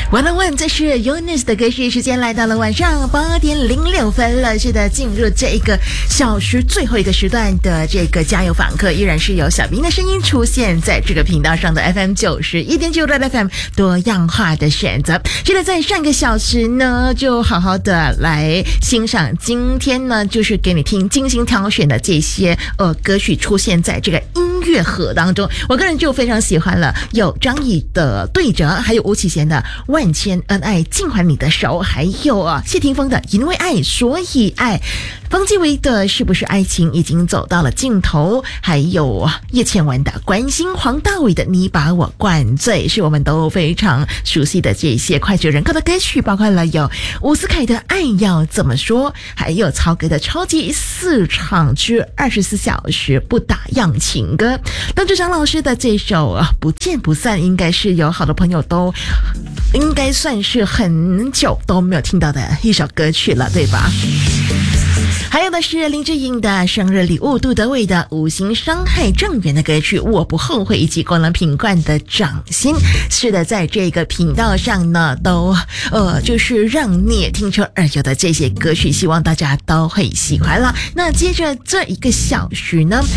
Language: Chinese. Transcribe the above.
完了问，这是 Eunice 的歌曲，时间来到了晚上8点06分了。是的，进入这个小时最后一个时段的这个加油访客，依然是由小兵的声音出现在这个频道上的 FM 91.9的 FM 多样化的选择。是的，在上个小时呢，就好好的来欣赏今天呢，就是给你听精心挑选的这些歌曲出现在这个音乐盒当中。我个人就非常喜欢了，有张毅的《对折》，还有吴启贤的万千恩爱尽还你的手，还有谢霆锋的因为爱所以爱，方季韦的是不是爱情已经走到了尽头，还有叶倩文的关心，黄大炜的你把我灌醉，是我们都非常熟悉的这些脍炙人口的歌曲，包括了有伍思凯的爱要怎么说，还有曹格的超级4场之24小时不打烊情歌，邓志强老师的这首不见不散，应该是有好多朋友都应该算是很久都没有听到的一首歌曲了，对吧？还有的是林志颖的生日礼物，杜德伟的无心伤害郑源的歌曲我不后悔，以及光良品冠的掌心。是的，在这个频道上呢，都就是让你也听出耳油的这些歌曲，希望大家都会喜欢了。那接着这一个小时呢，